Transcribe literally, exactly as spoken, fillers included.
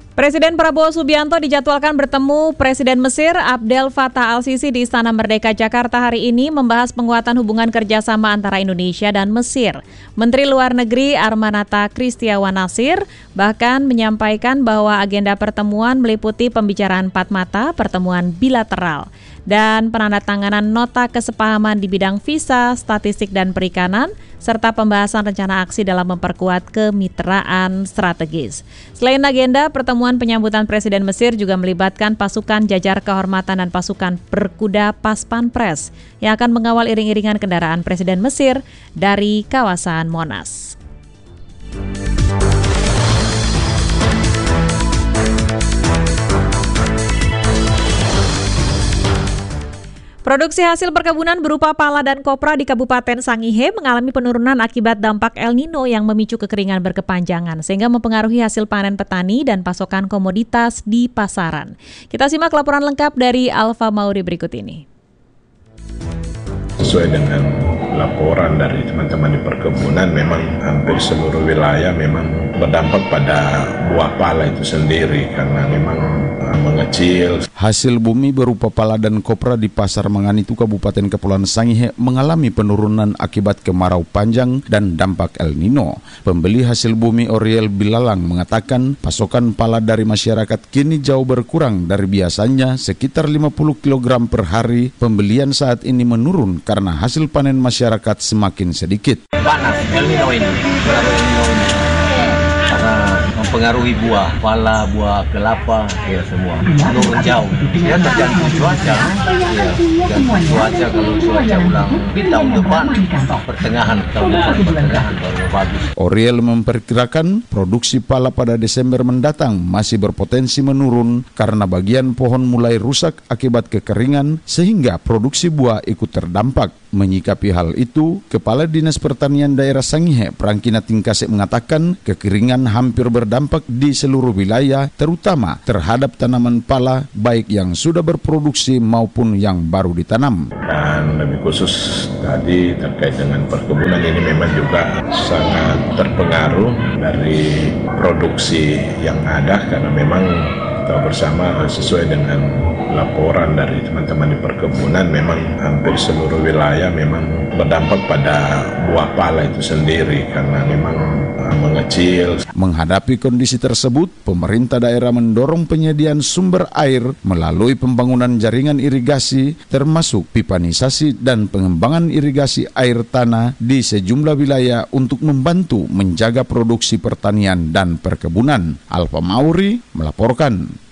Presiden Prabowo Subianto dijadwalkan bertemu Presiden Mesir Abdel Fattah al-Sisi di Istana Merdeka Jakarta hari ini membahas penguatan hubungan kerjasama antara Indonesia dan Mesir. Menteri Luar Negeri Armanata Kristiawan Nasir bahkan menyampaikan bahwa agenda pertemuan meliputi pembicaraan empat mata, pertemuan bilateral, dan penandatanganan nota kesepahaman di bidang visa, statistik dan perikanan, serta pembahasan rencana aksi dalam memperkuat kemitraan strategis. Selain agenda, pertemuan penyambutan Presiden Mesir juga melibatkan pasukan jajar kehormatan dan pasukan berkuda Pas Pampres yang akan mengawal iring-iringan kendaraan Presiden Mesir dari kawasan Monas. Produksi hasil perkebunan berupa pala dan kopra di Kabupaten Sangihe mengalami penurunan akibat dampak El Nino yang memicu kekeringan berkepanjangan sehingga mempengaruhi hasil panen petani dan pasokan komoditas di pasaran. Kita simak laporan lengkap dari Alfa Mauri berikut ini. Sesuai dengan laporan dari teman-teman di perkebunan, memang hampir seluruh wilayah memang berdampak pada buah pala itu sendiri karena memang uh, mengecil. Hasil bumi berupa pala dan kopra di Pasar Manganitu Kabupaten Kepulauan Sangihe mengalami penurunan akibat kemarau panjang dan dampak El Nino. Pembeli hasil bumi Oriel Bilalang mengatakan pasokan pala dari masyarakat kini jauh berkurang dari biasanya sekitar lima puluh kilogram per hari. Pembelian saat ini menurun karena hasil panen masyarakat semakin sedikit. Panas El Nino ini, El Nino ini. Karena mempengaruhi buah, pala, buah kelapa, ya semua menurun jauh. Ya tergantung cuaca, ya tergantung cuaca. Kalau cuaca ulang di tahun depan, pertengahan tahun depan pertengahan baru bagus. Oriel memperkirakan produksi pala pada Desember mendatang masih berpotensi menurun karena bagian pohon mulai rusak akibat kekeringan sehingga produksi buah ikut terdampak. Menyikapi hal itu, Kepala Dinas Pertanian Daerah Sangihe Prangkina Tingkasek mengatakan kekeringan hampir berdampak di seluruh wilayah, terutama terhadap tanaman pala baik yang sudah berproduksi maupun yang baru ditanam. Dan lebih khusus tadi terkait dengan perkebunan ini memang juga sangat terpengaruh dari produksi yang ada karena memang kita bersama sesuai dengan laporan dari teman-teman di perkebunan, memang hampir seluruh wilayah memang berdampak pada buah pala itu sendiri karena memang uh, mengecil. Menghadapi kondisi tersebut, pemerintah daerah mendorong penyediaan sumber air melalui pembangunan jaringan irigasi termasuk pipanisasi dan pengembangan irigasi air tanah di sejumlah wilayah untuk membantu menjaga produksi pertanian dan perkebunan. Alfa Mauri melaporkan.